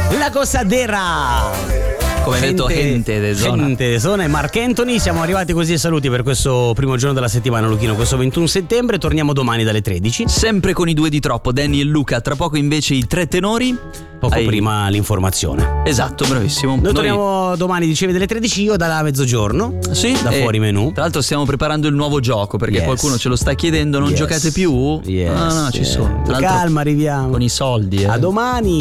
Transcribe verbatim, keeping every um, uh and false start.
La Cosadera. Come hai detto, gente de zona. Gente de zona e Mark Anthony. Siamo arrivati così ai saluti per questo primo giorno della settimana, Luchino, questo ventuno settembre. Torniamo domani dalle tredici. Sempre con i due di troppo, Danny e Luca. Tra poco invece i tre tenori. Poco Hai... prima l'informazione. Esatto, bravissimo. Noi, Noi torniamo domani, dicevi, dalle tredici, io da mezzogiorno. Sì, da fuori menù. Tra l'altro stiamo preparando il nuovo gioco, perché yes. qualcuno ce lo sta chiedendo. Non yes. giocate più? Yes. No, no, ci yes. sono. Tra calma, arriviamo con i soldi. Eh. A domani.